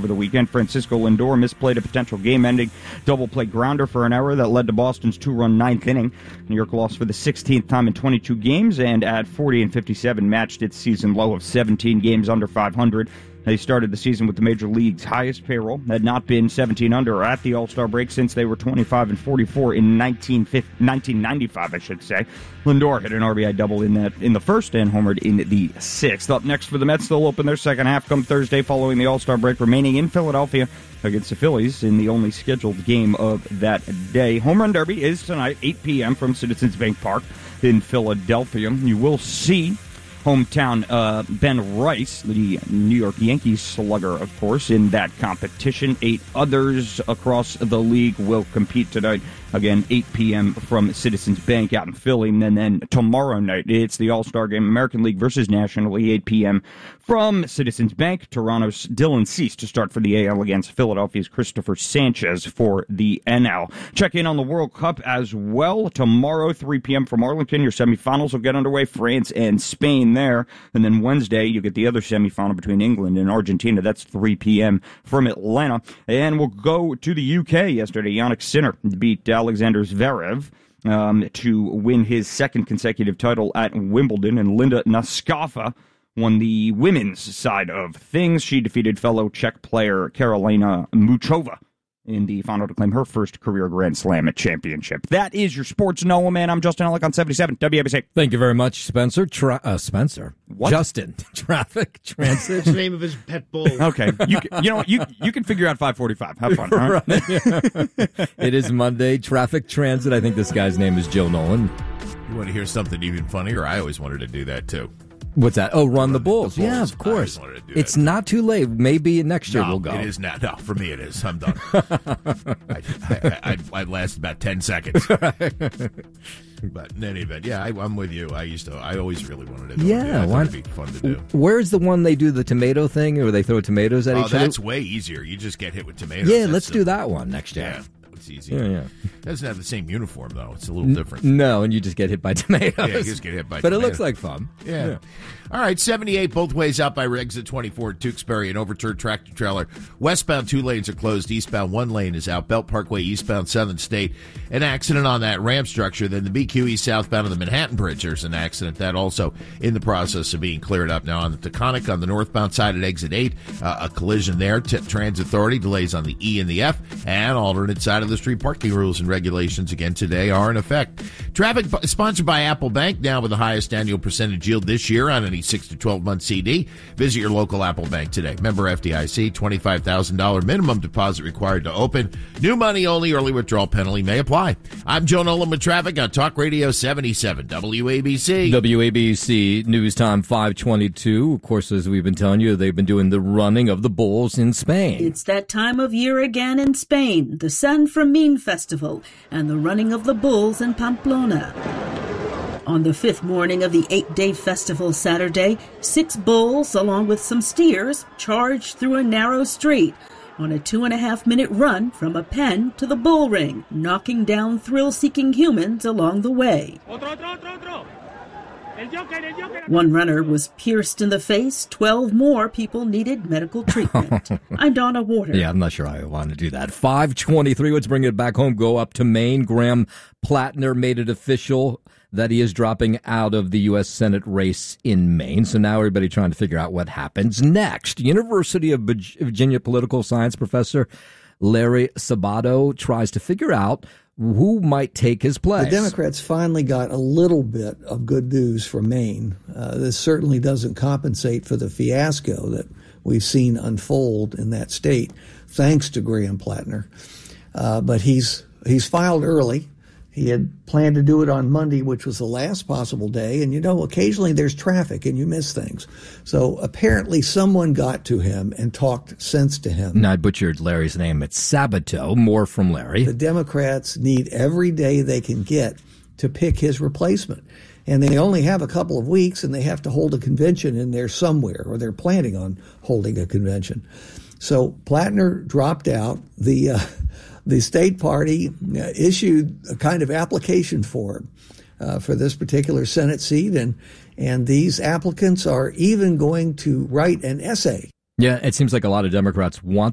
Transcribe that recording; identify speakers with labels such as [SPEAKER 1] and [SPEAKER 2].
[SPEAKER 1] over the weekend. Francisco Lindor misplayed a potential game-ending double-play grounder for an error that led to Boston's 2-run ninth inning. New York lost for the 16th time in 22 games and at 40-57 matched its season low of 17 games under 500. They started the season with the Major League's highest payroll, had not been 17 under at the All-Star break since they were 25-44 in 1995, I should say. Lindor hit an RBI double in the first and homered in the sixth. Up next for the Mets, they'll open their second half come Thursday following the All-Star break, remaining in Philadelphia against the Phillies in the only scheduled game of that day. Home Run Derby is tonight, 8 p.m. from Citizens Bank Park in Philadelphia. You will see hometown Ben Rice, the New York Yankees slugger, of course, in that competition. 8 others across the league will compete tonight. Again, 8 p.m. from Citizens Bank out in Philly. And then tomorrow night, it's the All-Star Game, American League versus National League, 8 p.m. from Citizens Bank. Toronto's Dylan Cease to start for the AL against Philadelphia's Christopher Sanchez for the NL. Check in on the World Cup as well. Tomorrow, 3 p.m. from Arlington, your semifinals will get underway. France and Spain there. And then Wednesday, you get the other semifinal between England and Argentina. That's 3 p.m. from Atlanta. And we'll go to the UK yesterday. Yannick Sinner beat Alexander Zverev to win his second consecutive title at Wimbledon, and Linda Noskova won the women's side of things. She defeated fellow Czech player Karolina Muchova in the final to claim her first career Grand Slam championship. That is your Sports Noah, man. I'm Justin Ellick on 77 WABC.
[SPEAKER 2] Thank you very much, Spencer. Spencer?
[SPEAKER 1] What?
[SPEAKER 2] Justin. Traffic transit.
[SPEAKER 3] That's the name of his pet bull.
[SPEAKER 1] Okay. You know what? You can figure out 545. Have fun, all right?
[SPEAKER 2] Right. It is Monday. Traffic transit. I think this guy's name is Joe Nolan.
[SPEAKER 4] You want to hear something even funnier? I always wanted to do that, too.
[SPEAKER 2] What's that? Oh, run the Bulls. Yeah, of course. It's not too late. Maybe next year we'll go.
[SPEAKER 4] It is not. No, for me it is. I'm done. I'd last about 10 seconds. But in any event, yeah, I'm with you. I always really wanted to do it.
[SPEAKER 2] Yeah,
[SPEAKER 4] I thought it'd be fun to do.
[SPEAKER 2] Where's the one they do the tomato thing, or they throw tomatoes at each other?
[SPEAKER 4] Oh, that's way easier. You just get hit with tomatoes.
[SPEAKER 2] Yeah, let's do that one next year.
[SPEAKER 4] Yeah. It's easy.
[SPEAKER 2] Yeah.
[SPEAKER 4] It doesn't have the same uniform, though. It's a little different.
[SPEAKER 2] No, and you just get hit by tomatoes.
[SPEAKER 4] Yeah, you just get hit by
[SPEAKER 2] but
[SPEAKER 4] tomatoes.
[SPEAKER 2] It looks like fun.
[SPEAKER 4] Yeah. All right, 78 both ways out by exit 24 at Tewksbury. An overturned tractor trailer. Westbound 2 lanes are closed. Eastbound 1 lane is out. Belt Parkway, eastbound Southern State. An accident on that ramp structure. Then the BQE southbound of the Manhattan Bridge. There's an accident. That also in the process of being cleared up. Now on the Taconic, on the northbound side at exit 8, a collision there. Transit Authority delays on the E and the F. And alternate side of the street parking rules and regulations again today are in effect. Traffic sponsored by Apple Bank, now with the highest annual percentage yield this year on any 6 to 12 month CD. Visit your local Apple Bank today. Member FDIC, $25,000 minimum deposit required to open. New money only. Early withdrawal penalty may apply. I'm Joe Nolan with traffic on Talk Radio 77 WABC.
[SPEAKER 2] WABC News Time 522. Of course, as we've been telling you, they've been doing the running of the bulls in Spain.
[SPEAKER 5] It's that time of year again in Spain. The San Fermin Festival and the running of the bulls in Pamplona. On the 5th morning of the 8-day festival Saturday, 6 bulls, along with some steers, charged through a narrow street on a 2.5-minute run from a pen to the bull ring, knocking down thrill-seeking humans along the way. One runner was pierced in the face. 12 more people needed medical treatment. I'm Donna Warder.
[SPEAKER 2] Yeah, I'm not sure I want to do that. 523, let's bring it back home. Go up to Maine. Graham Plattner made it official that he is dropping out of the U.S. Senate race in Maine. So now everybody trying to figure out what happens next. University of Virginia political science professor Larry Sabato tries to figure out who might take his place.
[SPEAKER 6] The Democrats finally got a little bit of good news from Maine. This certainly doesn't compensate for the fiasco that we've seen unfold in that state, thanks to Graham Plattner. But he's filed early. He had planned to do it on Monday, which was the last possible day. And, occasionally there's traffic and you miss things. So apparently someone got to him and talked sense to him.
[SPEAKER 2] And I butchered Larry's name. It's Sabato. More from Larry.
[SPEAKER 6] The Democrats need every day they can get to pick his replacement. And they only have a couple of weeks, and they have to hold a convention in there somewhere, or they're planning on holding a convention. So Plattner dropped out. The state party issued a kind of application form for this particular Senate seat, and these applicants are even going to write an essay.
[SPEAKER 2] Yeah, it seems like a lot of Democrats want